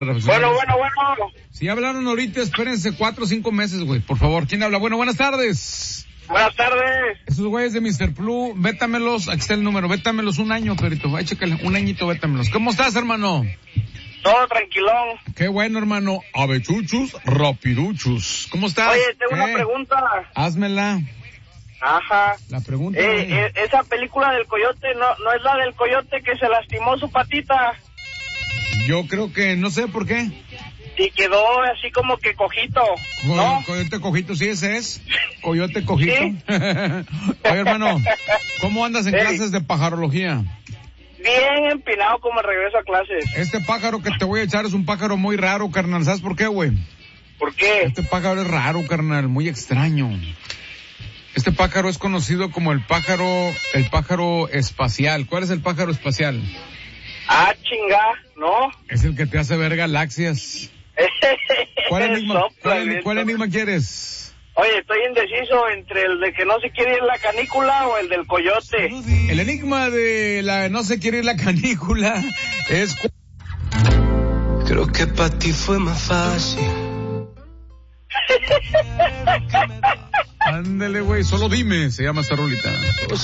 Bueno. Si hablaron ahorita, espérense 4 o 5 meses, güey, por favor. ¿Quién habla? Bueno, buenas tardes. Buenas tardes. Esos güeyes de Mr. Blue, vétamelos, aquí está el número, vétamelos un año, perito, chécale, un añito, vétamelos. ¿Cómo estás, hermano? Todo tranquilón. Qué bueno, hermano. Avechuchus, rapiruchus. ¿Cómo estás? Oye, tengo una pregunta. Házmela. Ajá. La pregunta. Esa película del coyote, no es la del coyote que se lastimó su patita. Yo creo que, no sé por qué. Y quedó así como que cojito, ¿no? Coyote cojito, sí, ese es. Coyote cojito. ¿Sí? Oye, hermano, ¿cómo andas en clases de pajarología? Bien empinado como regreso a clases. Este pájaro que te voy a echar es un pájaro muy raro, carnal. ¿Sabes por qué, güey? ¿Por qué? Este pájaro es raro, carnal, muy extraño. Este pájaro es conocido como el pájaro espacial. ¿Cuál es el pájaro espacial? Ah, chinga, ¿no? Es el que te hace ver galaxias. ¿Cuál enigma quieres? Oye, estoy indeciso entre el de que no se quiere ir la canícula o el del coyote. El enigma de la no se quiere ir la canícula es... Creo que para ti fue más fácil. Ándale, güey, solo dime, se llama esta rolita.